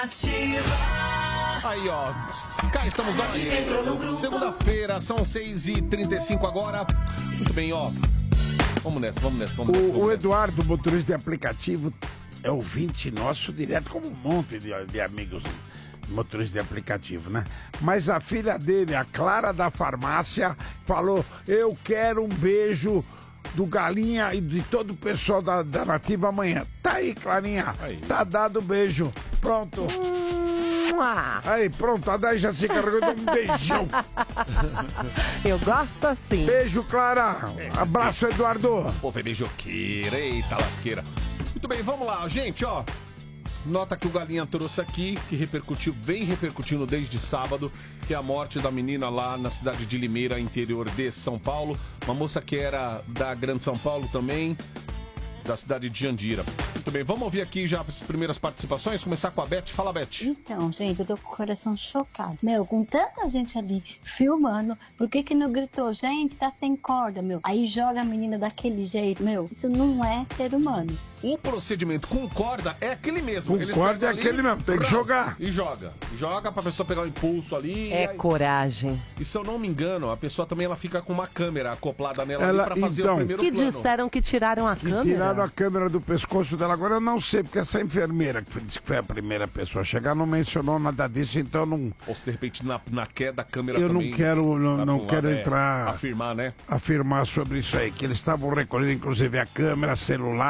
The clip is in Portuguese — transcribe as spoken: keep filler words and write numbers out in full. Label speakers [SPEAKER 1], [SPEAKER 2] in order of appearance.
[SPEAKER 1] Aí, ó, cá estamos nós. Segunda-feira, são seis e trinta e cinco agora. Muito bem, ó. Vamos nessa, vamos nessa, vamos nessa.
[SPEAKER 2] O,
[SPEAKER 1] vamos
[SPEAKER 2] o
[SPEAKER 1] nessa.
[SPEAKER 2] Eduardo, motorista de aplicativo, é ouvinte nosso direto, como um monte de, de amigos motoristas de aplicativo, né? Mas a filha dele, a Clara da farmácia, falou: eu quero um beijo do Galinha e de todo o pessoal da, da Nativa amanhã. Tá aí, Clarinha.
[SPEAKER 1] Aí.
[SPEAKER 2] Tá dado o beijo. Pronto. Aí, pronto, a Day já se carregou de um beijão.
[SPEAKER 3] Eu gosto assim.
[SPEAKER 2] Beijo, Clara.
[SPEAKER 1] Esses
[SPEAKER 2] Abraço, Eduardo.
[SPEAKER 1] Pô, foi beijoqueira, eita lasqueira. Muito bem, vamos lá, gente, ó. Nota que o Galinha trouxe aqui, que repercutiu, vem repercutindo desde sábado, que é a morte da menina lá na cidade de Limeira, interior de São Paulo. Uma moça que era da Grande São Paulo também, da cidade de Jandira. Muito bem, vamos ouvir aqui já as primeiras participações, começar com a Beth. Fala, Beth.
[SPEAKER 4] Então, gente, eu tô com o coração chocado. Meu, com tanta gente ali filmando, por que que não gritou? Gente, tá sem corda, meu. Aí joga a menina daquele jeito, meu. Isso não é ser humano.
[SPEAKER 1] O procedimento com corda é aquele mesmo.
[SPEAKER 2] Com
[SPEAKER 1] Eles
[SPEAKER 2] corda
[SPEAKER 1] pegam
[SPEAKER 2] é
[SPEAKER 1] ali,
[SPEAKER 2] aquele mesmo, tem que
[SPEAKER 1] rau,
[SPEAKER 2] jogar.
[SPEAKER 1] E joga. Joga pra pessoa pegar o impulso ali.
[SPEAKER 3] É
[SPEAKER 1] e aí-
[SPEAKER 3] coragem.
[SPEAKER 1] E se eu não me engano, a pessoa também ela fica com uma câmera acoplada nela
[SPEAKER 2] Ela-
[SPEAKER 1] ali pra fazer
[SPEAKER 2] então,
[SPEAKER 1] o primeiro
[SPEAKER 3] Que
[SPEAKER 1] plano.
[SPEAKER 3] disseram que tiraram a
[SPEAKER 2] E
[SPEAKER 3] câmera.
[SPEAKER 2] tiraram a câmera do pescoço dela. Agora eu não sei, porque essa enfermeira que foi- disse que foi a primeira pessoa a chegar não mencionou nada disso, então não,
[SPEAKER 1] Ou se de repente na, na queda a câmera
[SPEAKER 2] eu
[SPEAKER 1] também...
[SPEAKER 2] não quero, não,
[SPEAKER 1] tá
[SPEAKER 2] não
[SPEAKER 1] pra um
[SPEAKER 2] quero
[SPEAKER 1] lado, é,
[SPEAKER 2] entrar,
[SPEAKER 1] afirmar, né?
[SPEAKER 2] afirmar sobre isso aí. Que eles estavam recolhendo, inclusive, a câmera, celular.